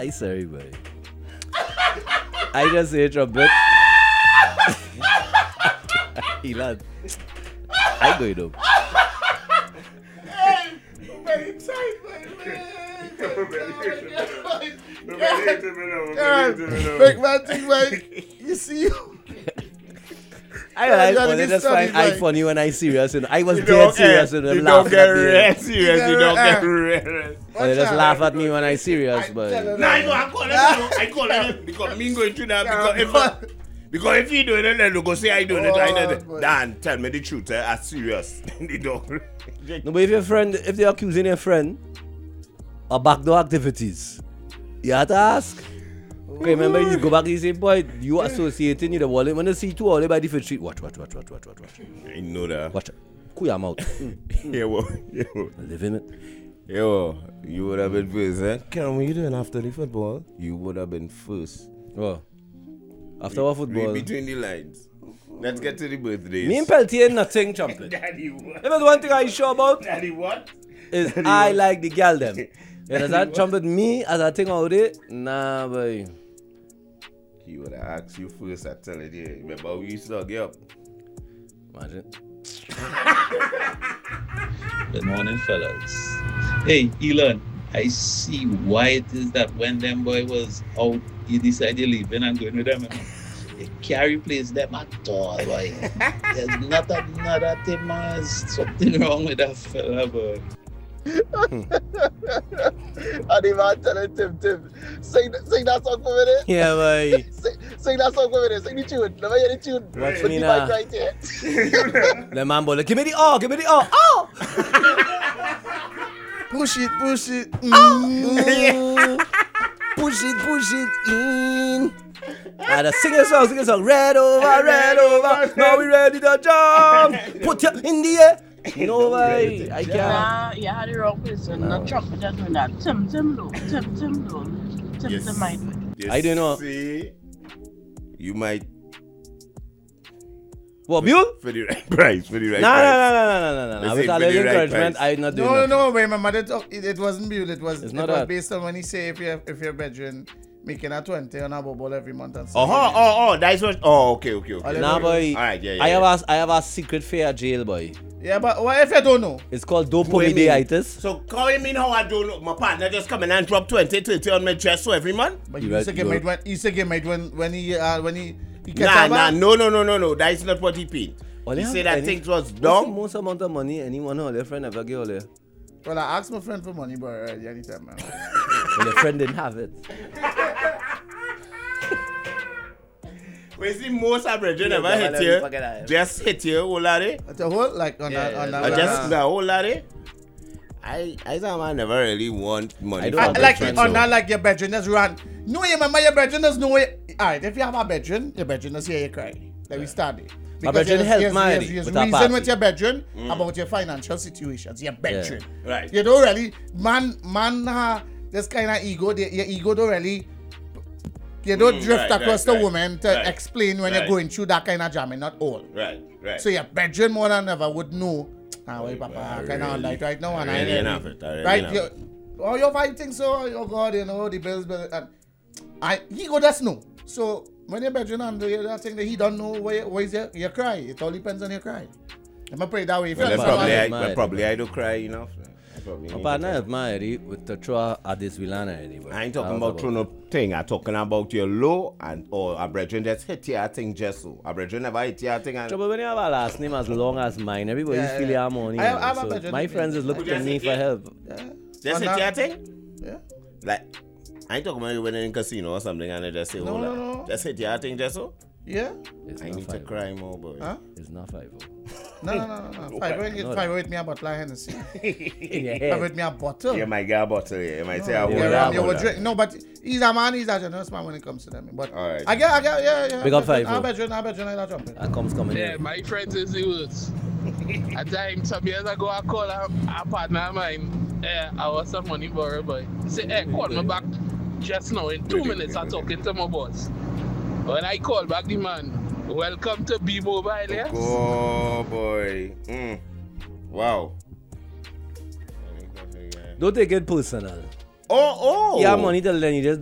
I sorry, boy. I just say trumpet. Elon. I going home. Hey, I'm very excited, man. Big man thing, like, you see you. I just find I funny when I serious. I was dead serious. You don't get real serious. You don't get real. They just laugh at me when I serious, but... Nah, I call it because me going through that because if you do it, then they go say I do it. Dan, tell me the truth. I'm serious. They don't. No, but if they're accusing your friend of backdoor activities, you have to ask. Okay, remember you go back and you say, boy, you associating with the wallet. When you see two all by different street, watch. I know that. Watch. Cool your mouth. Yo. Living it. Yo, you would have been first, eh? Karen, what you doing after the football? You would have been first. Oh. After what football? Read between the lines. Let's get to the birthdays. Me and Peltier nothing, Trumpet. Daddy, what? If there's one thing I sure about, Daddy, what? is I like the girl them. You understand? Trumpet, me, as I think about it, nah, boy. He would have asked you first, I tell it, yeah. Remember, we used to get up. Imagine. Good morning, fellas. Hey, Elon, I see why it is that when them boy was out, you decided leaving and going with them. You can't replace them at all, boy. There's not another thing, man. There's something wrong with that fella, boy. And the man telling Tim, sing that song for me. Yeah, boy. Sing that song for me. Sing the tune. Let me hear the tune. Watch Put me the now. mic right here. The man boy, give me the oh. Push it. Push it in. And sing a song. Red over. Now we ready to jump. Put you in the air. No way, I can't. Nah, you had the wrong person. No trumpet just doing that. Tim do. Tim might do it. I don't know. See, you might. What, Bill? For the right price. No. Let's With say all for the the right encouragement, price. I'm not doing nothing. No, remember, it wasn't built. It was not that. based on when he say if your bedroom making a 20 on a bubble every month and Oh, that's what. Oh, okay. Nah, boy. Alright, yeah. I have a secret fear jail, boy. Yeah, but what if you don't know? It's called dopamideitis. So, call you mean how I don't know? My partner just come in and drop 20 on my chest so every month? But You you right, used to get you made when he gets No. That's not what he paid. He said that things was What's the dumb. most amount of money anyone or their friend ever give all there? Well, I asked my friend for money, but anytime, man. Well, your friend didn't have it. We see most of brethren ever hit you. Just hit you, whole lot. At the whole, like, on that. Just the whole lot. I never really want money. I don't have Like, friends, on so. that, like, your bedroom just run. No, you remember your bedroom does no way. Alright, if you have a bedroom, your bedroom does hear you cry. Like, we started. My bedroom helped my There's with a reason party. with your bedroom about your financial situations. Your bedroom. Right. You don't really, man, this kind of ego, your ego don't really, you don't drift across the woman to explain when you're going through that kind of jamming, not all. Right. So your bedroom more than ever would know. Wait, Papa, kind of on that right now. And I really really, enough it. right? You're fighting, so, oh God, you know, the bills, and he go just know. So when your bedroom under that thing that he don't know where is your cry. It all depends on your cry. I'm afraid that way. Well, probably I don't cry enough. My partner is married with the throw at this villain already. I ain't talking about throwing up thing. I'm talking about your low or a brethren just hit your thing just so. A brethren never hit your thing. Trouble when you have a last name as long as mine, everybody's feeling your money. I have a So brethren my name. friends is looking to me for help. Just hit your thing? Yeah. Like, I ain't talking about you when in casino or something and they just say, No. Just hit your thing just so. Yeah? It's I not need to 5-0. cry more, boy. Huh? It's not 5-0. No. Five with me a bottle of Hennessy. In your Five head. with me a bottle. You might get a bottle here. You might say, I You would drink. No, but he's a man, he's a generous man when it comes to them. But Alright. I get, yeah. Big up 5-0. I bet you I jump in. That comes coming Yeah, in. my friends is the worst. At time, some years ago, I called a partner of mine. I was some money borrow, boy. He said, hey, call me back just now. In 2 minutes, I'm talking to my boss. When I call back the man, welcome to B-Mobile, yes? Oh, boy. Wow. Don't take it personal. Oh. You have money to lend, you just